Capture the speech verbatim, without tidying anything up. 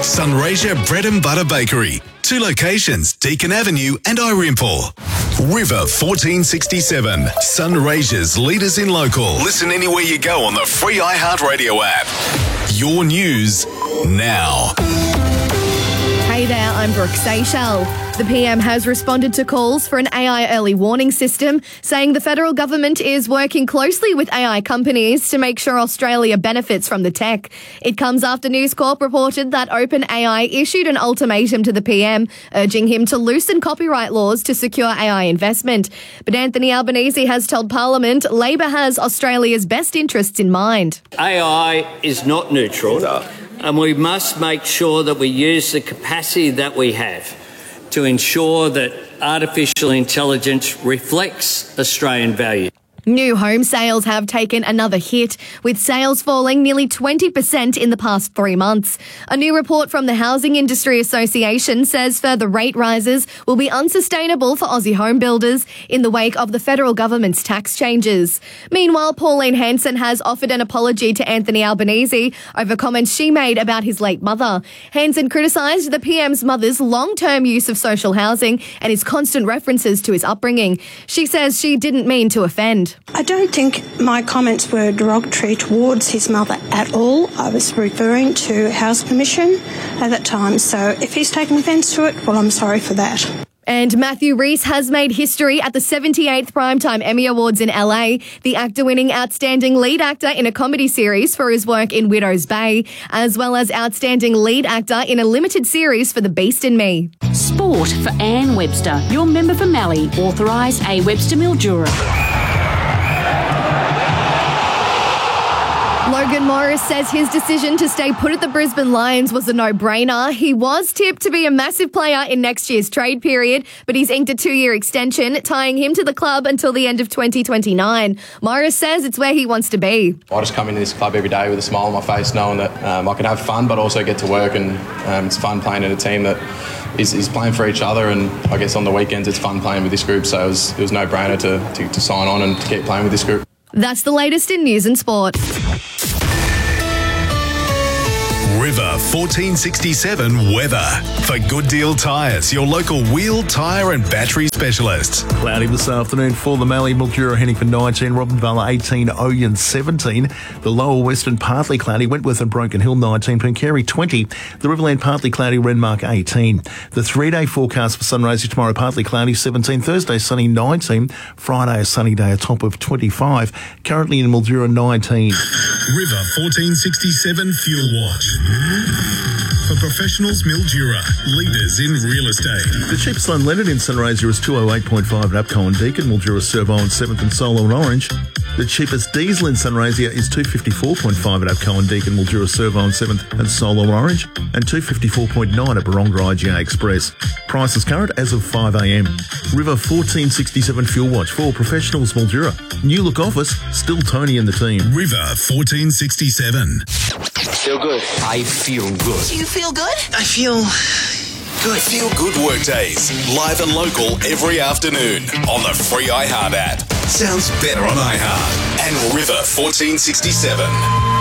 Sunraysia Bread and Butter Bakery. Two locations, Deakin Avenue and Irimple. River fourteen sixty-seven, Sunraysia's leaders in local. Listen anywhere you go on the free iHeartRadio app. Your news now. Hey there, I'm Brooke Seychelles. The P M has responded to calls for an A I early warning system, saying the federal government is working closely with A I companies to make sure Australia benefits from the tech. It comes after News Corp reported that OpenAI issued an ultimatum to the P M, urging him to loosen copyright laws to secure A I investment. But Anthony Albanese has told Parliament Labor has Australia's best interests in mind. A I is not neutral, and we must make sure that we use the capacity that we have to ensure that artificial intelligence reflects Australian values. New home sales have taken another hit, with sales falling nearly twenty percent in the past three months. A new report from the Housing Industry Association says further rate rises will be unsustainable for Aussie home builders in the wake of the federal government's tax changes. Meanwhile, Pauline Hanson has offered an apology to Anthony Albanese over comments she made about his late mother. Hanson criticised the P M's mother's long-term use of social housing and his constant references to his upbringing. She says she didn't mean to offend. I don't think my comments were derogatory towards his mother at all. I was referring to House Commission at that time, so if he's taken offence to it, well, I'm sorry for that. And Matthew Rhys has made history at the seventy-eighth Primetime Emmy Awards in L A, the actor winning Outstanding Lead Actor in a Comedy Series for his work in Widow's Bay, as well as Outstanding Lead Actor in a Limited Series for The Beast in Me. Sport for Anne Webster, your member for Mallee, authorised A. Webster Mildura. Logan Morris says his decision to stay put at the Brisbane Lions was a no-brainer. He was tipped to be a massive player in next year's trade period, but he's inked a two-year extension, tying him to the club until the end of twenty twenty-nine. Morris says it's where he wants to be. I just come into this club every day with a smile on my face, knowing that um, I can have fun but also get to work, and um, it's fun playing in a team that is, is playing for each other, and I guess on the weekends it's fun playing with this group, so it was, it was no-brainer to, to, to sign on and to keep playing with this group. That's the latest in news and sport. River fourteen sixty-seven weather. For Good Deal Tyres, your local wheel, tyre and battery specialists. Cloudy this afternoon for the Mallee, Mildura heading for nineteen, Robinvale eighteen, Oyen seventeen. The lower western partly cloudy, Wentworth and Broken Hill nineteen, Pencarry twenty. The Riverland partly cloudy, Renmark eighteen. The three-day forecast for Sunraysia tomorrow, partly cloudy seventeen, Thursday sunny nineteen, Friday a sunny day, a top of twenty-five. Currently in Mildura nineteen. River fourteen sixty-seven Fuel Watch. For professionals, Mildura, leaders in real estate. The cheapest unleaded in Sunraysia is two oh eight point five at Apco and Deakin, Mildura Servo and seventh and Solo and Orange. The cheapest diesel in Sunraysia is two fifty-four point five at Apco and Deakin, Mildura Servo and seventh and Solo and Orange, and two fifty-four point nine at Baronga I G A Express. Prices current as of five a m. River fourteen sixty-seven Fuel Watch for professionals, Mildura. New look office, still Tony and the team. River fourteen sixty-seven. Feel good. I feel good. Do you feel good? I feel good. Feel Good Workdays, live and local every afternoon on the free iHeart app. Sounds better on iHeart. And River fourteen sixty-seven.